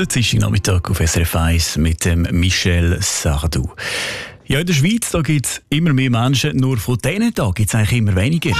Der Dienstagnachmittag auf SRF 1 mit dem Michel Sardou. Ja, in der Schweiz gibt es immer mehr Menschen, nur von diesen Tagen gibt es eigentlich immer weniger.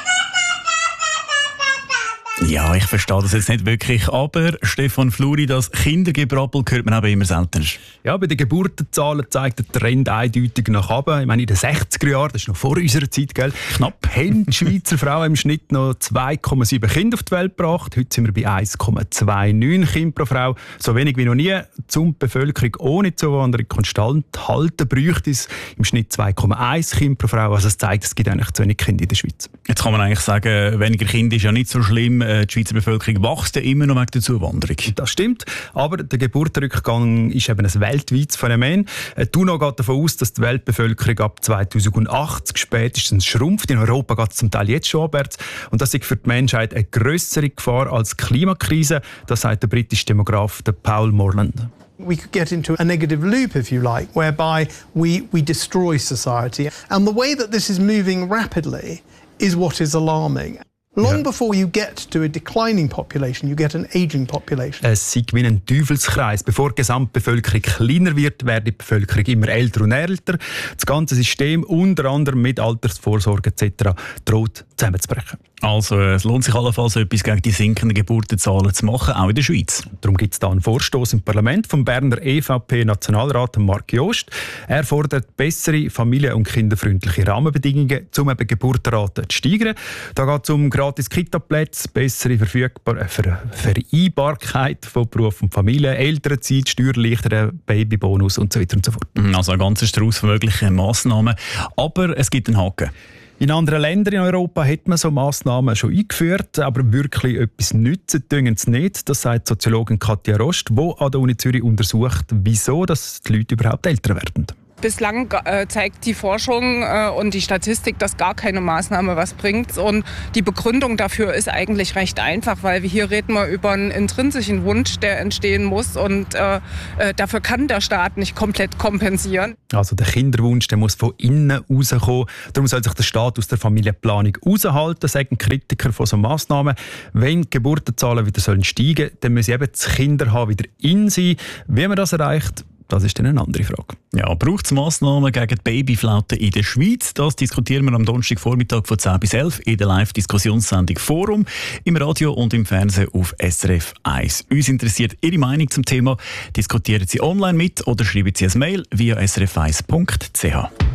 Ja, ich verstehe das jetzt nicht wirklich, aber Stefan Fluri, das Kindergebrabbel hört man aber immer seltener. Ja, bei den Geburtenzahlen zeigt der Trend eindeutig nach oben. Ich meine, in den 60er Jahren, das ist noch vor unserer Zeit, gell, knapp haben die Schweizer Frauen im Schnitt noch 2,7 Kinder auf die Welt gebracht. Heute sind wir bei 1,29 Kindern pro Frau. So wenig wie noch nie. Um die Bevölkerung ohne Zuwanderung konstant halten, bräuchte es im Schnitt 2,1 Kinder pro Frau. Also das zeigt, es gibt eigentlich zu wenig Kinder in der Schweiz. Jetzt kann man eigentlich sagen, weniger Kinder ist ja nicht so schlimm. Die Schweizer Bevölkerung wächst ja immer noch wegen der Zuwanderung. Das stimmt, aber der Geburtenrückgang ist eben ein weltweites Phänomen. Die UNO geht davon aus, dass die Weltbevölkerung ab 2080 spätestens schrumpft. In Europa geht es zum Teil jetzt schon abwärts. Und das ist für die Menschheit eine grössere Gefahr als die Klimakrise. Das sagt der britische Demograf Paul Morland. We could get into a negative loop, if you like, whereby we destroy society. And the way that this is moving rapidly is what is alarming. Long before you get to a declining population, you get an aging population. Es ist wie ein Teufelskreis. Bevor die Gesamtbevölkerung kleiner wird, wird die Bevölkerung immer älter und älter. Das ganze System, unter anderem mit Altersvorsorge etc., droht zusammenzubrechen. Also es lohnt sich allenfalls, etwas gegen die sinkenden Geburtenzahlen zu machen, auch in der Schweiz. Darum gibt es da einen Vorstoß im Parlament vom Berner EVP-Nationalrat Marc Jost. Er fordert bessere familien- und kinderfreundliche Rahmenbedingungen, um eben Geburtenraten zu steigern. Da geht es um gratis Kita-Plätze, bessere Vereinbarkeit von Beruf und Familie, Elternzeit, Steuererleichterung, Babybonus und so weiter und so fort. Also ein ganzer Strauß von möglichen Massnahmen. Aber es gibt einen Haken. In anderen Ländern in Europa hat man so Massnahmen schon eingeführt, aber wirklich etwas nützen tun sie nicht. Das sagt Soziologin Katja Rost, die an der Uni Zürich untersucht, wieso dass die Leute überhaupt älter werden. Bislang zeigt die Forschung und die Statistik, dass gar keine Maßnahme was bringt. Und die Begründung dafür ist eigentlich recht einfach, weil wir hier reden wir über einen intrinsischen Wunsch, der entstehen muss. Und dafür kann der Staat nicht komplett kompensieren. Also der Kinderwunsch, der muss von innen rauskommen. Darum soll sich der Staat aus der Familienplanung raushalten, sagen Kritiker von so Massnahmen. Wenn die Geburtenzahlen wieder steigen sollen, dann müssen eben das Kinderhaben wieder in sein. Wie man das erreicht, das ist dann eine andere Frage. Ja, braucht es Massnahmen gegen die Babyflaute in der Schweiz? Das diskutieren wir am Donnerstagvormittag von 10 bis 11 in der Live-Diskussionssendung Forum, im Radio und im Fernsehen auf SRF 1. Uns interessiert Ihre Meinung zum Thema. Diskutieren Sie online mit oder schreiben Sie ein Mail via srf1.ch.